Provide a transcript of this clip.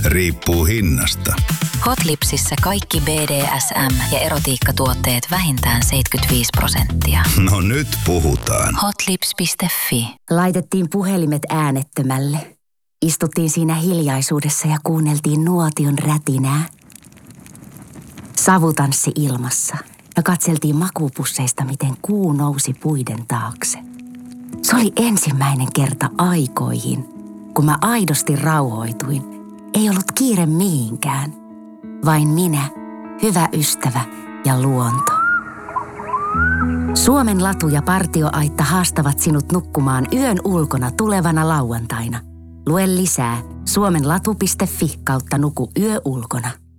Riippuu hinnasta. Hotlipsissä kaikki BDSM- ja erotiikkatuotteet vähintään 75%. No nyt puhutaan. Hotlips.fi. Laitettiin puhelimet äänettömälle. Istuttiin siinä hiljaisuudessa ja kuunneltiin nuotion rätinää. Savutanssi ilmassa ja katseltiin makuupusseista, miten kuu nousi puiden taakse. Se oli ensimmäinen kerta aikoihin, kun mä aidosti rauhoituin. Ei ollut kiire mihinkään. Vain minä, hyvä ystävä ja luonto. Suomen latu ja partioaitta haastavat sinut nukkumaan yön ulkona tulevana lauantaina. Lue lisää suomenlatu.fi/nuku yö ulkona.